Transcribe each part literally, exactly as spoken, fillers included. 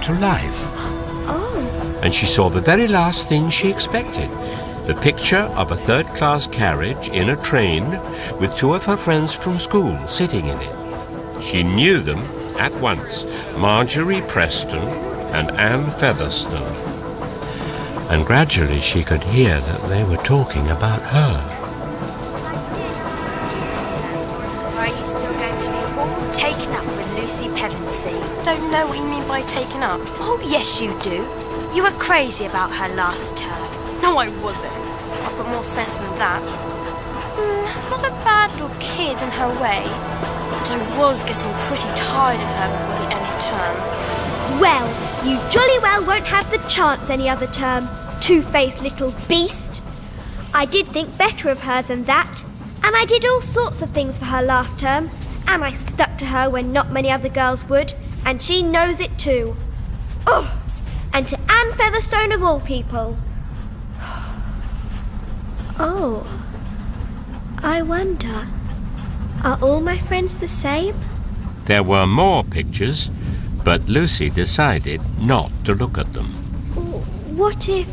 to life. Oh. And she saw the very last thing she expected. The picture of a third-class carriage in a train with two of her friends from school sitting in it. She knew them at once, Marjorie Preston and Anne Featherstone. And gradually she could hear that they were talking about her. Are you still going to be all taken up with Lucy Pevensey? Don't know what you mean by taken up. Oh, yes you do. You were crazy about her last term. No, I wasn't. I've got more sense than that. Mm, not a bad little kid in her way, but I was getting pretty tired of her before the end of term. Well, you jolly well won't have the chance any other term, two-faced little beast. I did think better of her than that, and I did all sorts of things for her last term, and I stuck to her when not many other girls would, and she knows it too. Oh, and to Anne Featherstone of all people. Oh, I wonder, are all my friends the same? There were more pictures, but Lucy decided not to look at them. What if...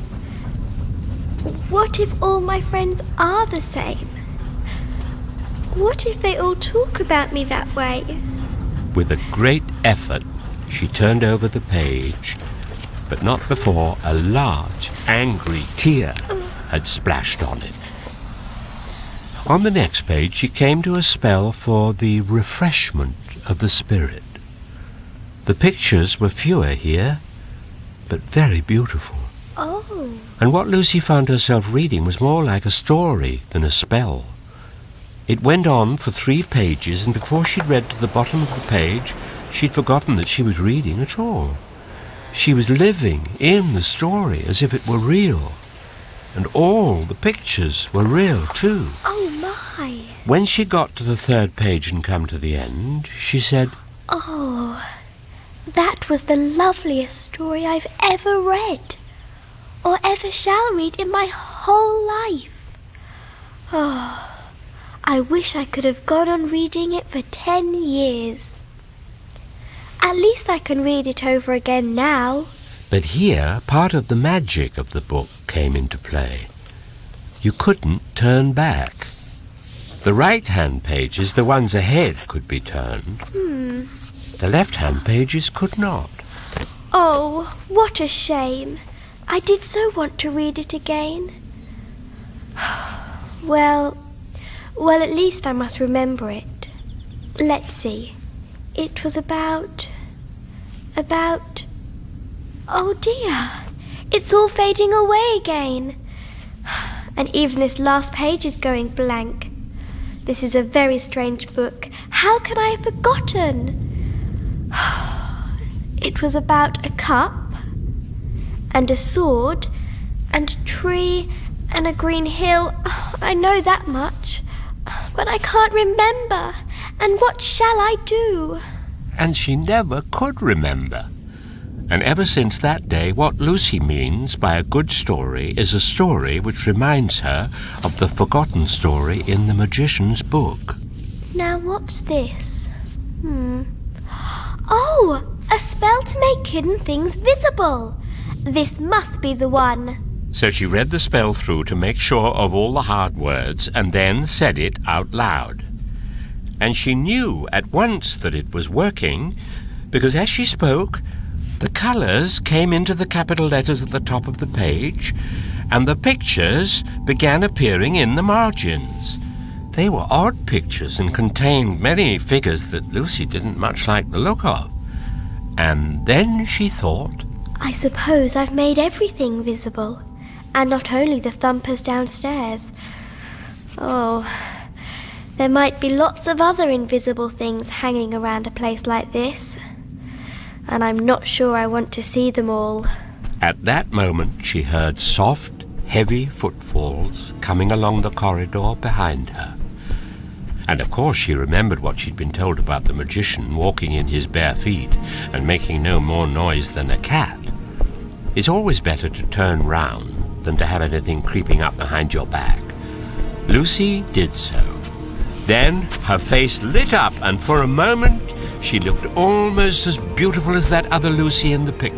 What if all my friends are the same? What if they all talk about me that way? With a great effort, she turned over the page, but not before a large, angry tear had splashed on it. On the next page, she came to a spell for the refreshment of the spirit. The pictures were fewer here, but very beautiful. Oh. And what Lucy found herself reading was more like a story than a spell. It went on for three pages, and before she'd read to the bottom of the page, she'd forgotten that she was reading at all. She was living in the story as if it were real. And all the pictures were real, too. Oh, my. When she got to the third page and come to the end, she said, Oh, that was the loveliest story I've ever read, or ever shall read in my whole life. Oh, I wish I could have gone on reading it for ten years. At least I can read it over again now. But here, part of the magic of the book came into play. You couldn't turn back. The right-hand pages, the ones ahead, could be turned. Hmm. The left-hand pages could not. Oh, what a shame. I did so want to read it again. Well, well, at least I must remember it. Let's see. It was about... About... Oh dear, it's all fading away again. And even this last page is going blank. This is a very strange book. How can I have forgotten? It was about a cup, and a sword, and a tree, and a green hill. I know that much, but I can't remember. And what shall I do? And she never could remember. And ever since that day, what Lucy means by a good story is a story which reminds her of the forgotten story in the magician's book. Now what's this? Hmm. Oh, a spell to make hidden things visible. This must be the one. So she read the spell through to make sure of all the hard words and then said it out loud. And she knew at once that it was working, because as she spoke, the colours came into the capital letters at the top of the page, and the pictures began appearing in the margins. They were odd pictures and contained many figures that Lucy didn't much like the look of. And then she thought, I suppose I've made everything visible, and not only the thumpers downstairs. Oh, there might be lots of other invisible things hanging around a place like this. And I'm not sure I want to see them all. At that moment she heard soft, heavy footfalls coming along the corridor behind her. And of course she remembered what she'd been told about the magician walking in his bare feet and making no more noise than a cat. It's always better to turn round than to have anything creeping up behind your back. Lucy did so. Then her face lit up, and for a moment she looked almost as beautiful as that other Lucy in the picture.